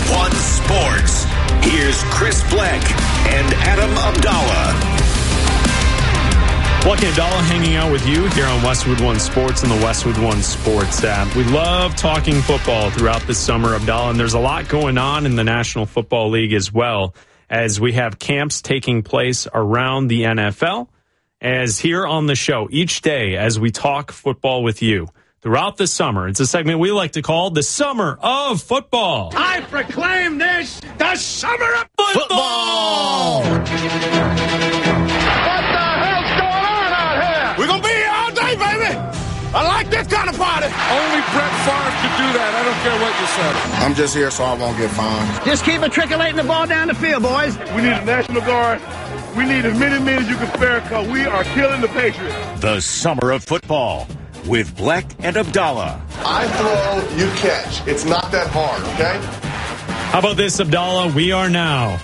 One Sports. Here's Chris Bleck and Adam Abdallah. Bleck and Abdallah hanging out with you here on Westwood One Sports and the Westwood One Sports app. We love talking football throughout the summer, Abdallah, and there's a lot going on in the National Football League as well, as we have camps taking place around the NFL. As here on the show each day as we talk football with you throughout the summer. It's a segment we like to call the Summer of Football. I proclaim this the Summer of Football! What the hell's going on out here? We're going to be here all day, baby! I like this kind of party! Only Brett Favre could do that. I don't care what you said. I'm just here so I won't get fined. Just keep matriculating the ball down the field, boys. We need a National Guard. We need as many men as you can spare because we are killing the Patriots. The Summer of Football with Bleck and Abdallah. I throw, you catch. It's not that hard, okay? How about this, Abdallah? We are now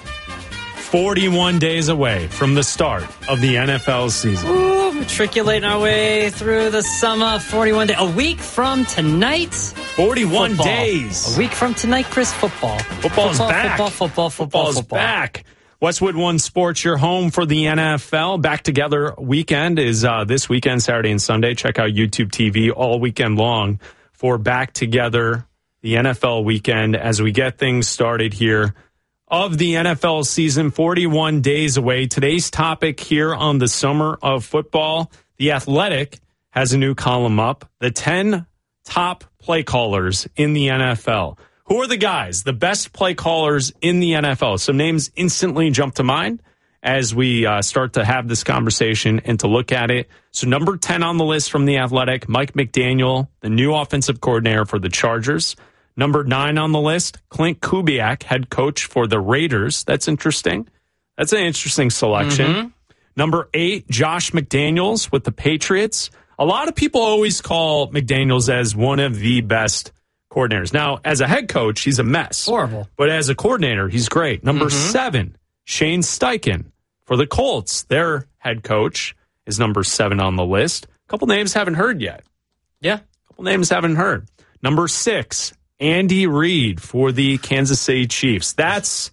41 days away from the start of the NFL season. Ooh, matriculating our way through the summer. 41 days. A week from tonight. 41 football. days. A week from tonight, Chris, football. Football's back. Football's back. Westwood One Sports, your home for the NFL. Back Together weekend is this weekend, Saturday and Sunday. Check out YouTube TV all weekend long for Back Together, the NFL weekend, as we get things started here of the NFL season. 41 days away. Today's topic here on the Summer of Football, The Athletic has a new column up, the 10 top play callers in the NFL. Who are the guys, the best play callers in the NFL? Some names instantly jump to mind as we start to have this conversation and to look at it. So number 10 on the list from The Athletic, Mike McDaniel, the new offensive coordinator for the Chargers. Number 9 on the list, Clint Kubiak, head coach for the Raiders. That's interesting. That's an interesting selection. Mm-hmm. Number 8, Josh McDaniels with the Patriots. A lot of people always call McDaniels as one of the best coordinators. Now, as a head coach, he's a mess. Horrible. But as a coordinator, he's great. Number 7, Shane Steichen for the Colts. Their head coach is number 7 on the list. A couple names haven't heard yet. Yeah. A couple names haven't heard. Number 6, Andy Reid for the Kansas City Chiefs. That's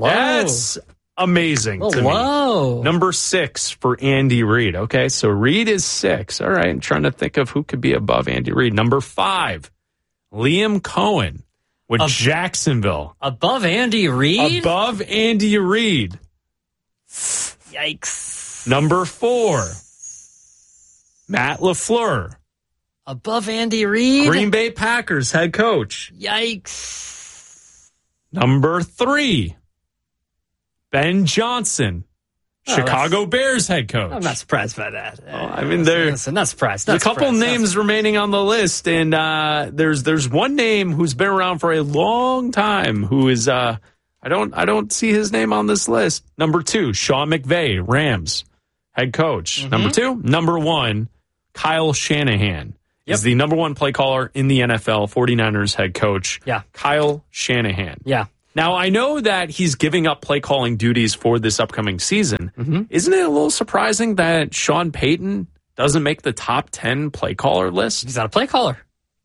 amazing to me. Number 6 for Andy Reid. Okay, so Reid is 6. All right, I'm trying to think of who could be above Andy Reid. Number 5, Liam Cohen with Jacksonville. Above Andy Reid? Above Andy Reid. Yikes. Number 4, Matt LaFleur. Above Andy Reid? Green Bay Packers head coach. Yikes. Number 3, Ben Johnson. Chicago Bears head coach. I'm not surprised by that. There's not surprised. a couple names remaining on the list, and there's one name who's been around for a long time who is I don't see his name on this list. Number 2, Sean McVay, Rams head coach. Mm-hmm. Number 2, number 1, Kyle Shanahan is the number 1 play caller in the NFL. 49ers head coach. Yeah, Kyle Shanahan. Yeah. Now, I know that he's giving up play calling duties for this upcoming season. Mm-hmm. Isn't it a little surprising that Sean Payton doesn't make the top 10 play caller list? He's not a play caller.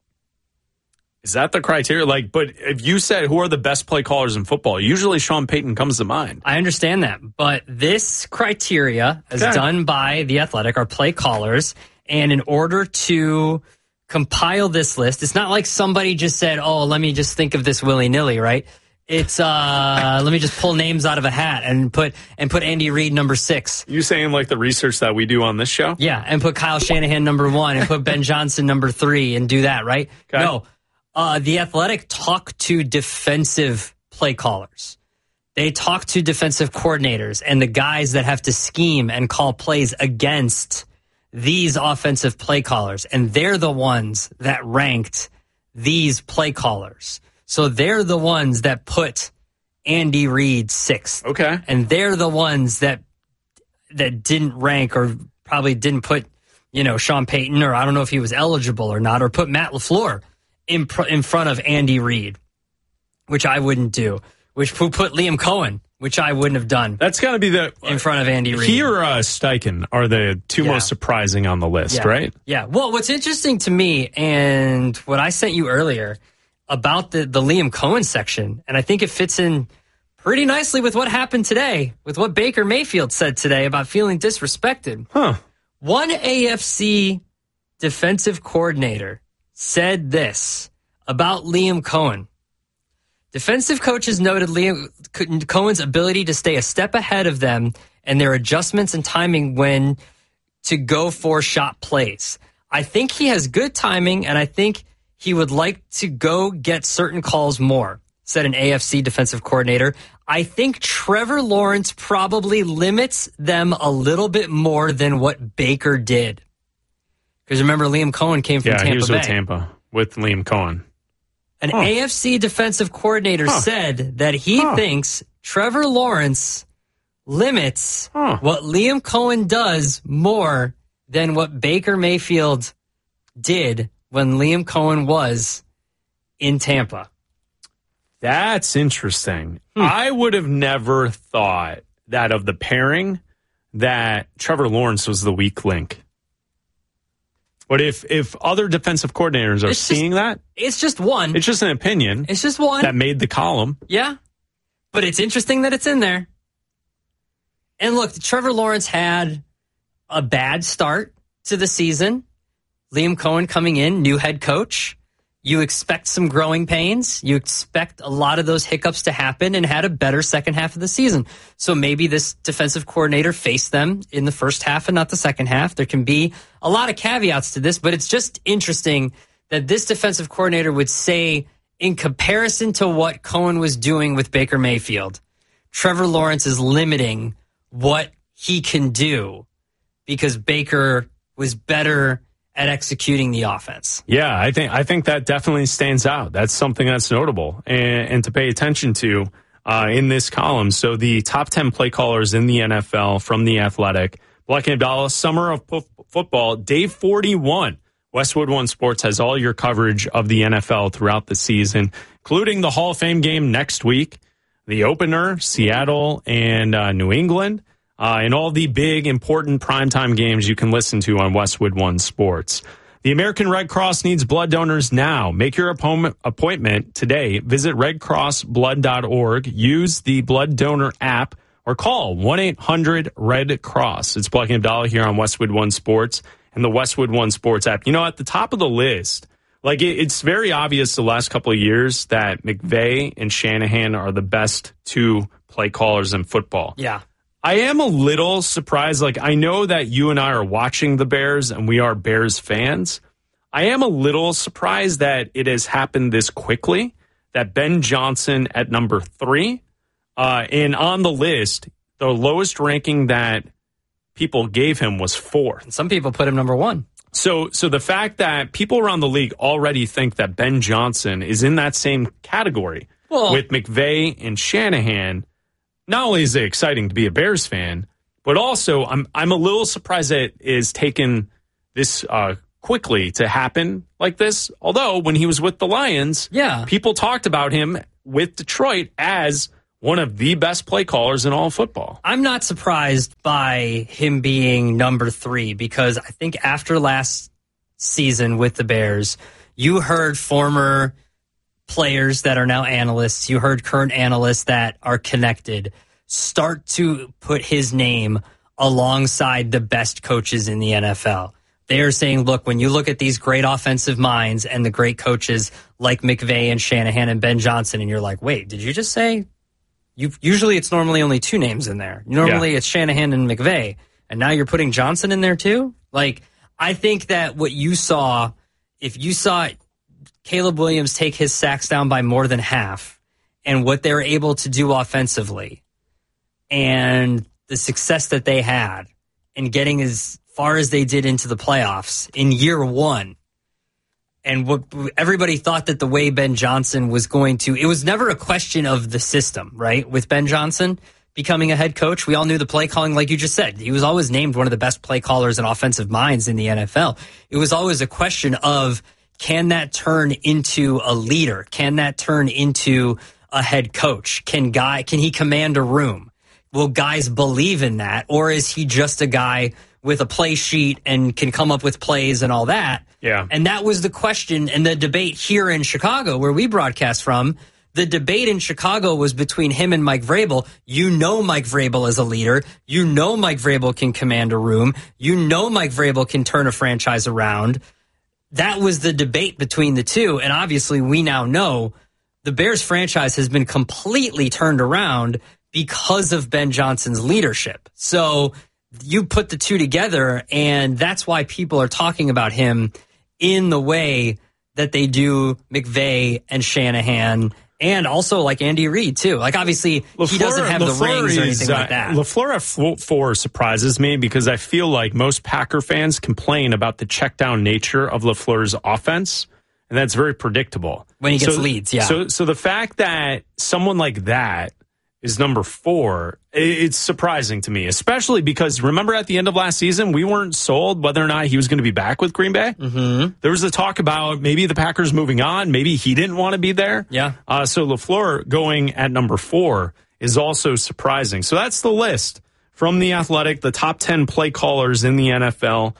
Is that the criteria? But if you said who are the best play callers in football, usually Sean Payton comes to mind. I understand that, but this criteria is done by The Athletic, our play callers, and in order to compile this list, it's not like somebody just said, oh, let me just think of this willy-nilly, right? It's let me just pull names out of a hat and put Andy Reid number 6. You saying like the research that we do on this show? Yeah, and put Kyle Shanahan number 1 and put Ben Johnson number 3 and do that, right? Okay. No, The Athletic talk to defensive play callers. They talk to defensive coordinators and the guys that have to scheme and call plays against these offensive play callers, and they're the ones that ranked these play callers. So they're the ones that put Andy Reid 6th. Okay. And they're the ones that didn't rank or probably didn't put, Sean Payton, or I don't know if he was eligible or not, or put Matt LaFleur in front of Andy Reid, which I wouldn't do. Who put Liam Cohen, which I wouldn't have done. That's got to be in front of Andy Reid. He or Steichen are the two most surprising on the list, right? Yeah. Well, what's interesting to me, and what I sent you earlier, about the Liam Cohen section, and I think it fits in pretty nicely with what happened today, with what Baker Mayfield said today about feeling disrespected. One AFC defensive coordinator said this about Liam Cohen. Defensive coaches noted Liam Cohen's ability to stay a step ahead of them and their adjustments and timing when to go for shot plays. I think he has good timing, and I think he would like to go get certain calls more, said an AFC defensive coordinator. I think Trevor Lawrence probably limits them a little bit more than what Baker did. Because remember, Liam Cohen came from Tampa Bay. Yeah, he was with Tampa with Liam Cohen. An AFC defensive coordinator said that he thinks Trevor Lawrence limits what Liam Cohen does more than what Baker Mayfield did when Liam Cohen was in Tampa. That's interesting. I would have never thought that of the pairing that Trevor Lawrence was the weak link. But if other defensive coordinators are seeing that, it's just one. It's just an opinion. It's just one that made the column. Yeah, but it's interesting that it's in there. And look, Trevor Lawrence had a bad start to the season. Liam Cohen coming in, new head coach. You expect some growing pains. You expect a lot of those hiccups to happen, and had a better second half of the season. So maybe this defensive coordinator faced them in the first half and not the second half. There can be a lot of caveats to this, but it's just interesting that this defensive coordinator would say, in comparison to what Cohen was doing with Baker Mayfield, Trevor Lawrence is limiting what he can do because Baker was better at executing the offense. Yeah, I think that definitely stands out. That's something that's notable and to pay attention to in this column. So the top 10 play callers in the NFL from The Athletic. Black and Abdallah, Summer of Football, Day 41. Westwood One Sports has all your coverage of the NFL throughout the season, including the Hall of Fame game next week, the opener, Seattle and New England, and all the big, important primetime games you can listen to on Westwood One Sports. The American Red Cross needs blood donors now. Make your appointment today. Visit redcrossblood.org. Use the blood donor app or call 1-800-RED-CROSS. It's Black and Abdallah here on Westwood One Sports and the Westwood One Sports app. You know, at the top of the list, like it's very obvious the last couple of years that McVay and Shanahan are the best two play callers in football. Yeah. I am a little surprised. Like, I know that you and I are watching the Bears and we are Bears fans. I am a little surprised that it has happened this quickly, that Ben Johnson at number 3. And on the list, the lowest ranking that people gave him was 4. Some people put him number 1. So the fact that people around the league already think that Ben Johnson is in that same category with McVay and Shanahan, not only is it exciting to be a Bears fan, but also I'm a little surprised that it is taken this quickly to happen like this. Although when he was with the Lions, people talked about him with Detroit as one of the best play callers in all of football. I'm not surprised by him being number 3 because I think after last season with the Bears, you heard former players that are now analysts, you heard current analysts that are connected start to put his name alongside the best coaches in the NFL. They are saying, look, when you look at these great offensive minds and the great coaches like McVay and Shanahan and Ben Johnson, and you're like, wait, did you just say? Usually it's normally only 2 names in there. Normally it's Shanahan and McVay, and now you're putting Johnson in there too? Like, I think that what you saw, if you saw Caleb Williams take his sacks down by more than half, and what they were able to do offensively, and the success that they had in getting as far as they did into the playoffs in year 1, and what everybody thought that the way Ben Johnson was going to, it was never a question of the system, right? With Ben Johnson becoming a head coach, we all knew the play calling, like you just said. He was always named one of the best play callers and offensive minds in the NFL. It was always a question of, can that turn into a leader? Can that turn into a head coach? Can he command a room? Will guys believe in that? Or is he just a guy with a play sheet and can come up with plays and all that. Yeah. And that was the question and the debate here in Chicago, where we broadcast from. The debate in Chicago was between him and Mike Vrabel. You know Mike Vrabel is a leader. You know Mike Vrabel can command a room. You know Mike Vrabel can turn a franchise around. That was the debate between the two. And obviously we now know the Bears franchise has been completely turned around because of Ben Johnson's leadership. So you put the two together, and that's why people are talking about him in the way that they do McVay and Shanahan. And also like Andy Reid, too. Like, obviously, he doesn't have the rings or anything like that. LaFleur at 4 surprises me because I feel like most Packer fans complain about the check-down nature of LaFleur's offense, and that's very predictable. When he gets leads, yeah. So the fact that someone like that is number 4, it's surprising to me, especially because remember at the end of last season, we weren't sold whether or not he was going to be back with Green Bay. Mm-hmm. There was a talk about maybe the Packers moving on. Maybe he didn't want to be there. Yeah. So LaFleur going at number 4 is also surprising. So that's the list from The Athletic, the top 10 play callers in the NFL,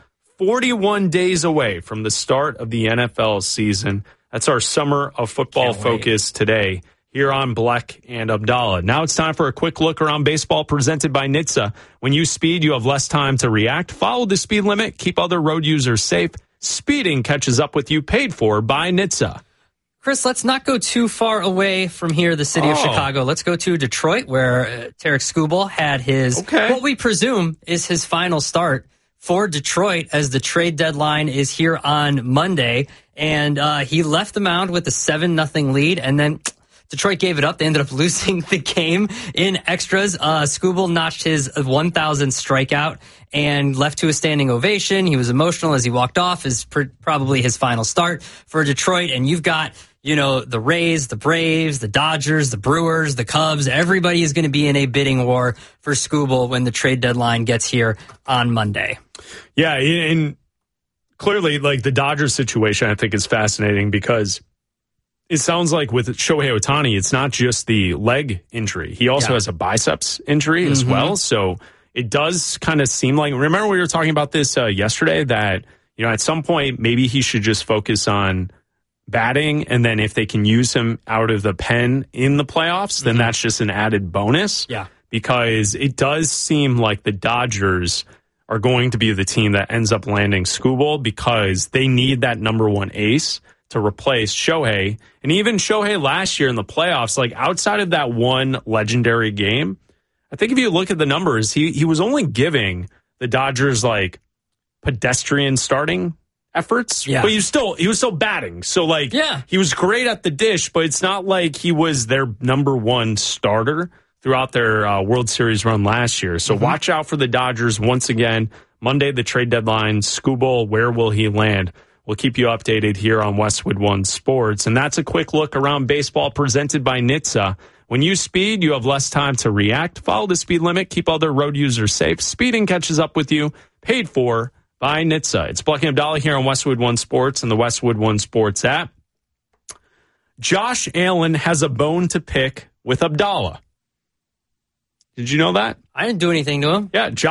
41 days away from the start of the NFL season. That's our summer of football focus today here on Bleck and Abdallah. Now it's time for a quick look around baseball presented by NHTSA. When you speed, you have less time to react. Follow the speed limit. Keep other road users safe. Speeding catches up with you. Paid for by NHTSA. Chris, let's not go too far away from here, the city of Chicago. Let's go to Detroit, where Tarek Skubal had his, what we presume is his final start for Detroit, as the trade deadline is here on Monday. And he left the mound with a 7-0 lead, and then Detroit gave it up. They ended up losing the game in extras. Skubal notched his 1,000th strikeout and left to a standing ovation. He was emotional as he walked off. Is probably his final start for Detroit. And you've got, the Rays, the Braves, the Dodgers, the Brewers, the Cubs. Everybody is going to be in a bidding war for Skubal when the trade deadline gets here on Monday. Yeah, and clearly, like, the Dodgers situation, I think, is fascinating because it sounds like with Shohei Ohtani, it's not just the leg injury. He also has a biceps injury as well. So it does kind of seem like, remember we were talking about this yesterday, that, at some point, maybe he should just focus on batting. And then if they can use him out of the pen in the playoffs, then that's just an added bonus. Yeah. Because it does seem like the Dodgers are going to be the team that ends up landing Skubal because they need that number 1 ace to replace Shohei. And even Shohei last year in the playoffs, like outside of that one legendary game, I think if you look at the numbers, he was only giving the Dodgers like pedestrian starting efforts. Yeah. But he was still batting. So like he was great at the dish, but it's not like he was their number 1 starter throughout their World Series run last year. So watch out for the Dodgers once again. Monday, the trade deadline. Skubal, where will he land? We'll keep you updated here on Westwood One Sports. And that's a quick look around baseball presented by NHTSA. When you speed, you have less time to react. Follow the speed limit. Keep other road users safe. Speeding catches up with you. Paid for by NHTSA. It's Bleck and Abdallah here on Westwood One Sports and the Westwood One Sports app. Josh Allen has a bone to pick with Abdallah. Did you know that? I didn't do anything to him. Yeah, Josh